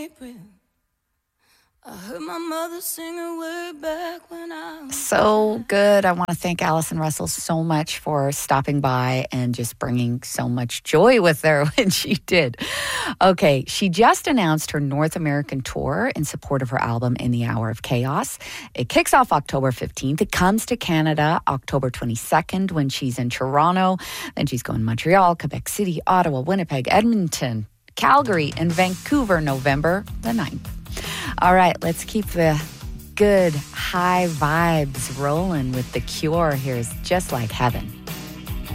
I heard my mother sing her way back when I was So good. I want to thank Allison Russell so much for stopping by and just bringing so much joy with her when she did. Okay, she just announced her North American tour in support of her album In the Hour of Chaos. It kicks off October 15th. It comes to Canada October 22nd when she's in Toronto. Then she's going to Montreal, Quebec City, Ottawa, Winnipeg, Edmonton, Calgary, and Vancouver November the 9th. All right, let's keep the good high vibes rolling with The Cure. Here's Just Like Heaven.